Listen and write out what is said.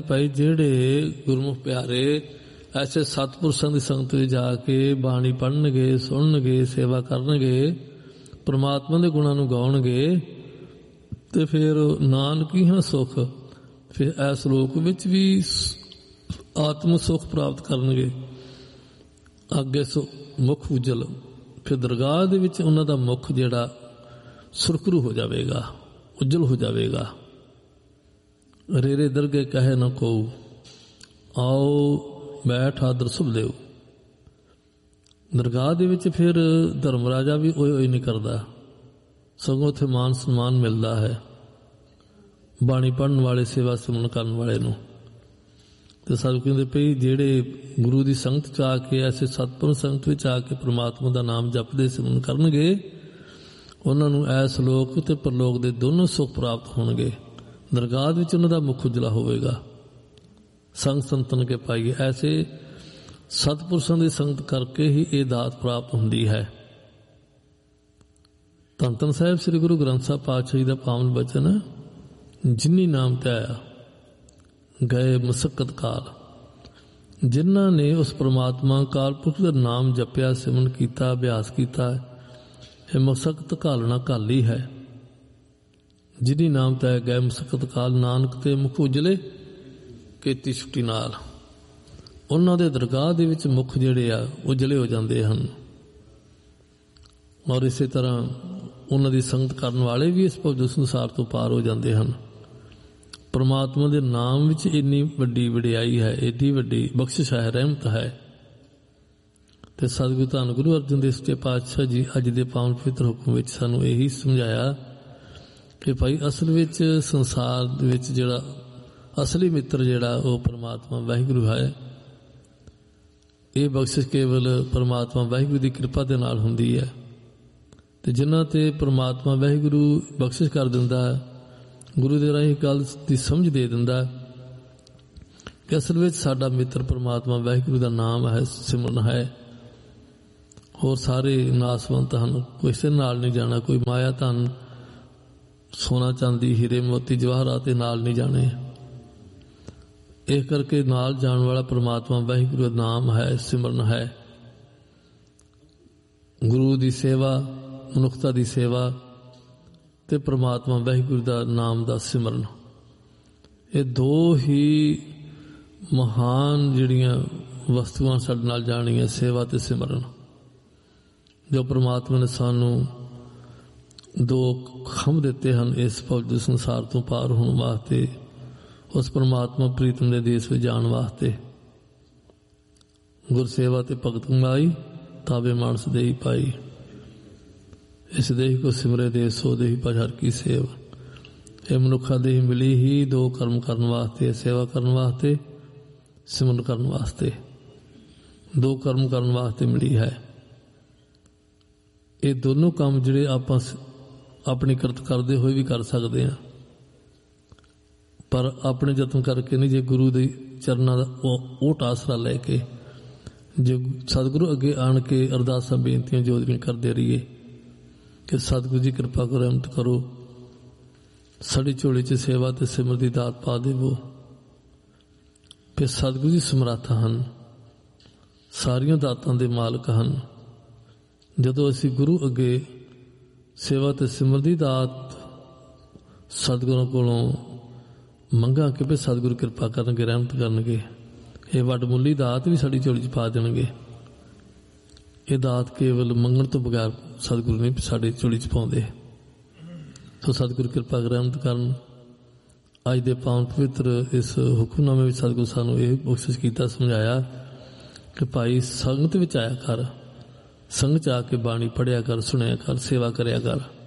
ਭਾਈ ਜਿਹੜੇ ਗੁਰਮੁਖ ਪਿਆਰੇ ਐਸੇ ਸਤਿਪੁਰਸ਼ਾਂ ਦੀ ਸੰਗਤ ਵਿੱਚ ਜਾ ਕੇ ਬਾਣੀ ਪੜ੍ਹਨਗੇ, ਸੁਣਨਗੇ, ਸੇਵਾ ਕਰਨਗੇ, ਪ੍ਰਮਾਤਮਾ ਦੇ ਗੁਣਾਂ ਨੂੰ ਗਾਉਣਗੇ ਤੇ ਫਿਰ ਨਾਨਕੀ ਹਾਂ ਸੁਖ, ਫਿਰ ਇਸ ਲੋਕ ਵਿੱਚ ਵੀ ਆਤਮ ਸੁਖ ਪ੍ਰਾਪਤ ਕਰਨਗੇ। ਅੱਗੇ ਮੁੱਖ ਉਜਲ, ਫਿਰ ਦਰਗਾਹ ਦੇ ਵਿੱਚ ਉਹਨਾਂ ਦਾ ਮੁੱਖ ਜਿਹੜਾ ਸੁਰਖਰੂ ਹੋ ਜਾਵੇਗਾ, ਉਜਲ ਹੋ ਜਾਵੇਗਾ। ਰੇਰੇ ਦਰਗੇ ਕਹੇ ਨਾ ਕੋ ਆਓ ਬੈਠ ਆਦਰ ਸੁਭਦੇਵ। ਦਰਗਾਹ ਦੇ ਵਿੱਚ ਫਿਰ ਧਰਮ ਰਾਜਾ ਵੀ ਓਏ ਨਹੀਂ ਕਰਦਾ, ਸਗੋਂ ਉੱਥੇ ਮਾਨ ਸਨਮਾਨ ਮਿਲਦਾ ਹੈ ਬਾਣੀ ਪੜ੍ਹਨ ਵਾਲੇ, ਸੇਵਾ ਸਿਮਰਨ ਕਰਨ ਵਾਲੇ ਨੂੰ। ਤੇ ਸਾਨੂੰ ਕਹਿੰਦੇ ਪਈ ਜਿਹੜੇ ਗੁਰੂ ਦੀ ਸੰਗਤ 'ਚ ਆ ਕੇ, ਐਸੇ ਸਤਿਪੁਰ ਸੰਗਤ ਵਿੱਚ ਆ ਕੇ ਪ੍ਰਮਾਤਮਾ ਦਾ ਨਾਮ ਜਪਦੇ ਸਿਮਰਨ ਕਰਨਗੇ, ਉਹਨਾਂ ਨੂੰ ਐਸ ਲੋਕ ਤੇ ਪਰਲੋਕ ਦੇ ਦੋਨੋਂ ਸੁੱਖ ਪ੍ਰਾਪਤ ਹੋਣਗੇ। ਦਰਗਾਹ ਵਿੱਚ ਉਹਨਾਂ ਦਾ ਮੁੱਖ ਉਜਲਾ ਹੋਵੇਗਾ। ਸੰਗ ਸੰਤਨ ਕੇ ਪਾਈਏ, ਐਸੇ ਸਤਿਪੁਰਸ਼ਾਂ ਦੀ ਸੰਗਤ ਕਰਕੇ ਹੀ ਇਹ ਦਾਤ ਪ੍ਰਾਪਤ ਹੁੰਦੀ ਹੈ। ਧੰਨ ਧੰਨ ਸਾਹਿਬ ਸ੍ਰੀ ਗੁਰੂ ਗ੍ਰੰਥ ਸਾਹਿਬ ਪਾਤਸ਼ਾਹ ਜੀ ਦਾ ਪਾਵਨ ਬਚਨ, ਜਿਨੀ ਨਾਮ ਧਿਆਇਆ ਗਏ ਮੁਸੱਕਤ ਕਾਲ। ਜਿਨ੍ਹਾਂ ਨੇ ਉਸ ਪ੍ਰਮਾਤਮਾ ਕਾਲ ਪੁਰਖ ਦਾ ਨਾਮ ਜਪਿਆ, ਸਿਮਰਨ ਕੀਤਾ, ਅਭਿਆਸ ਕੀਤਾ, ਇਹ ਮੁਸੱਕਤ ਘਾਲਣਾ ਘਾਲੀ ਹੈ। ਜਿਨੀ ਨਾਮ ਧਿਆਇਆ ਗਏ ਮੁਸੱਕਤ ਕਾਲ, ਨਾਨਕ ਤੇ ਮੁਖ ਉਜਲੇ ਕੀਤੀ ਛੁੱਟੀ ਨਾਲ। ਉਹਨਾਂ ਦੇ ਦਰਗਾਹ ਦੇ ਵਿੱਚ ਮੁੱਖ ਜਿਹੜੇ ਆ ਉਜਲੇ ਹੋ ਜਾਂਦੇ ਹਨ। ਔਰ ਇਸੇ ਤਰ੍ਹਾਂ ਉਹਨਾਂ ਦੀ ਸੰਗਤ ਕਰਨ ਵਾਲੇ ਵੀ ਇਸ ਭਵ ਸੰਸਾਰ ਤੋਂ ਪਾਰ ਹੋ ਜਾਂਦੇ ਹਨ। ਪਰਮਾਤਮਾ ਦੇ ਨਾਮ ਵਿੱਚ ਇੰਨੀ ਵੱਡੀ ਵਡਿਆਈ ਹੈ, ਏਡੀ ਵੱਡੀ ਬਖਸ਼ਿਸ਼ ਹੈ, ਰਹਿਮਤ ਹੈ। ਤੇ ਸਤਿਗੁਰੂ ਧੰਨ ਗੁਰੂ ਅਰਜਨ ਦੇਵ ਸੱਚੇ ਪਾਤਸ਼ਾਹ ਜੀ ਅੱਜ ਦੇ ਪਾਵਨ ਪਵਿੱਤਰ ਹੁਕਮ ਵਿੱਚ ਸਾਨੂੰ ਇਹੀ ਸਮਝਾਇਆ ਕਿ ਭਾਈ ਅਸਲ ਵਿੱਚ ਸੰਸਾਰ ਦੇ ਵਿੱਚ ਜਿਹੜਾ ਅਸਲੀ ਮਿੱਤਰ ਜਿਹੜਾ ਉਹ ਪਰਮਾਤਮਾ ਵਾਹਿਗੁਰੂ ਹੈ। ਇਹ ਬਖਸ਼ਿਸ਼ ਕੇਵਲ ਪਰਮਾਤਮਾ ਵਾਹਿਗੁਰੂ ਦੀ ਕਿਰਪਾ ਦੇ ਨਾਲ ਹੁੰਦੀ ਹੈ। ਤੇ ਜਿਨ੍ਹਾਂ ਤੇ ਪਰਮਾਤਮਾ ਵਾਹਿਗੁਰੂ ਬਖਸ਼ਿਸ਼ ਕਰ ਦਿੰਦਾ ਹੈ, ਗੁਰੂ ਦੇ ਰਾਹੀਂ ਗੱਲ ਦੀ ਸਮਝ ਦੇ ਦਿੰਦਾ ਕਿ ਅਸਲ ਵਿੱਚ ਸਾਡਾ ਮਿੱਤਰ ਪਰਮਾਤਮਾ ਵਾਹਿਗੁਰੂ ਦਾ ਨਾਮ ਹੈ, ਸਿਮਰਨ ਹੈ। ਹੋਰ ਸਾਰੇ ਨਾਸਵੰਤ ਹਨ, ਕਿਸੇ ਨਾਲ ਨਹੀਂ ਜਾਣਾ, ਕੋਈ ਮਾਇਆ ਧਨ ਸੋਨਾ ਚਾਂਦੀ ਹੀਰੇ ਮੋਤੀ ਜਵਾਹਰਾਤ ਦੇ ਨਾਲ ਨਹੀਂ ਜਾਣੇ। ਇਸ ਕਰਕੇ ਨਾਲ ਜਾਣ ਵਾਲਾ ਪਰਮਾਤਮਾ ਵਾਹਿਗੁਰੂ ਦਾ ਨਾਮ ਹੈ, ਸਿਮਰਨ ਹੈ। ਗੁਰੂ ਦੀ ਸੇਵਾ, ਮਨੁੱਖਤਾ ਦੀ ਸੇਵਾ ਤੇ ਪਰਮਾਤਮਾ ਵਾਹਿਗੁਰੂ ਦਾ ਨਾਮ ਦਾ ਸਿਮਰਨ, ਇਹ ਦੋ ਹੀ ਮਹਾਨ ਜਿਹੜੀਆਂ ਵਸਤੂਆਂ ਸਾਡੇ ਨਾਲ ਜਾਣੀਆਂ, ਸੇਵਾ ਤੇ ਸਿਮਰਨ। ਜੋ ਪਰਮਾਤਮਾ ਨੇ ਸਾਨੂੰ ਦੋ ਖੰਭ ਦਿੱਤੇ ਹਨ ਇਸ ਭੌਤਿਕ ਸੰਸਾਰ ਤੋਂ ਪਾਰ ਹੋਣ ਵਾਸਤੇ, ਉਸ ਪਰਮਾਤਮਾ ਪ੍ਰੀਤਮ ਦੇ ਦੇਸ਼ ਵਿੱਚ ਜਾਣ ਵਾਸਤੇ। ਗੁਰਸੇਵਾ ਤੇ ਭਗਤ ਕਮਾਈ, ਤਾਵੇ ਮਾਨਸ ਦੇਹੀ ਪਾਈ। ਇਸ ਦੇਹ ਕੋ ਸਿਮਰੇ ਦੇ ਸੋ ਦੇਹੀ ਭਜ ਹਰਿ ਕੀ ਸੇਵ। ਇਹ ਮਨੁੱਖਾ ਦੇਹ ਮਿਲੀ ਹੀ ਦੋ ਕਰਮ ਕਰਨ ਵਾਸਤੇ, ਸੇਵਾ ਕਰਨ ਵਾਸਤੇ, ਸਿਮਰਨ ਕਰਨ ਵਾਸਤੇ। ਦੋ ਕਰਮ ਕਰਨ ਵਾਸਤੇ ਮਿਲੀ ਹੈ। ਇਹ ਦੋਨੋਂ ਕੰਮ ਜਿਹੜੇ ਆਪਾਂ ਆਪਣੀ ਕਿਰਤ ਕਰਦੇ ਹੋਏ ਵੀ ਕਰ ਸਕਦੇ ਹਾਂ, ਪਰ ਆਪਣੇ ਯਤਨ ਕਰਕੇ ਨਹੀਂ। ਜੇ ਗੁਰੂ ਦੇ ਚਰਨਾਂ ਦਾ ਓਟ ਆਸਰਾ ਲੈ ਕੇ, ਜੇ ਸਤਿਗੁਰੂ ਅੱਗੇ ਆਣ ਕੇ ਅਰਦਾਸਾਂ ਬੇਨਤੀਆਂ ਜੋਦਰੀਆਂ ਕਰਦੇ ਰਹੀਏ ਕਿ ਸਤਿਗੁਰੂ ਜੀ ਕਿਰਪਾ ਕਰੋ, ਰਹਿਮਤ ਕਰੋ, ਸਾਡੀ ਝੋਲੀ 'ਚ ਸੇਵਾ ਤੇ ਸਿਮਰਨ ਦੀ ਦਾਤ ਪਾ ਦੇਵੋ। ਫਿਰ ਸਤਿਗੁਰੂ ਜੀ ਸਮਰੱਥ ਹਨ, ਸਾਰੀਆਂ ਦਾਤਾਂ ਦੇ ਮਾਲਕ ਹਨ। ਜਦੋਂ ਅਸੀਂ ਗੁਰੂ ਅੱਗੇ ਸੇਵਾ ਤੇ ਸਿਮਰਨ ਦੀ ਦਾਤ ਸਤਿਗੁਰਾਂ ਕੋਲੋਂ ਮੰਗਾਂਗੇ, ਵੀ ਸਤਿਗੁਰੂ ਕਿਰਪਾ ਕਰਨਗੇ, ਰਹਿਮਤ ਕਰਨਗੇ, ਇਹ ਵੱਡਮੁੱਲੀ ਦਾਤ ਵੀ ਸਾਡੀ ਝੋਲੀ 'ਚ ਪਾ ਦੇਣਗੇ। ਇਹ ਦਾਤ ਕੇਵਲ ਮੰਗਣ ਤੋਂ ਬਗੈਰ ਸਤਿਗੁਰੂ ਨਹੀਂ ਸਾਡੇ ਝੋਲੀ 'ਚ ਪਾਉਂਦੇ। ਸੋ ਸਤਿਗੁਰੂ ਕਿਰਪਾ ਰਹਿਮਤ ਕਰਨ। ਅੱਜ ਦੇ ਪਾਵਨ ਪਵਿੱਤਰ ਇਸ ਹੁਕਮਨਾਮੇ ਵਿੱਚ ਸਤਿਗੁਰੂ ਸਾਨੂੰ ਇਹ ਬਖਸ਼ਿਸ਼ ਕੀਤਾ, ਸਮਝਾਇਆ ਕਿ ਭਾਈ ਸੰਗਤ ਵਿੱਚ ਆਇਆ ਕਰ, ਸੰਗਤ 'ਚ ਆ ਕੇ ਬਾਣੀ ਪੜ੍ਹਿਆ ਕਰ, ਸੁਣਿਆ ਕਰ, ਸੇਵਾ ਕਰਿਆ ਕਰ।